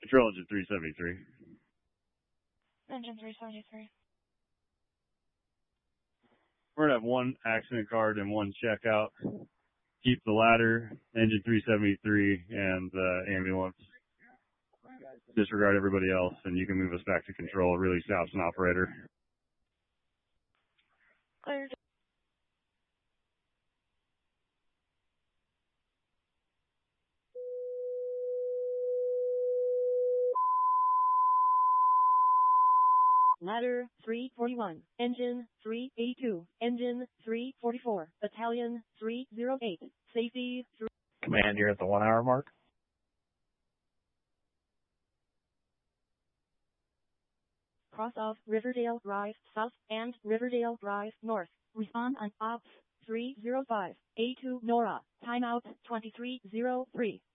Control engine 373. Engine 373. We're going to have one accident card and one checkout. Keep the ladder, engine 373, and ambulance. Disregard everybody else, and you can move us back to control. Release absent operator. Cleared. Ladder 341, engine 382, engine 344, battalion 308, safety 3. Command, you're at the 1 hour mark. Cross off Riverdale Drive south and Riverdale Drive north. Respond on Ops 305, A2 Nora, timeout 2303.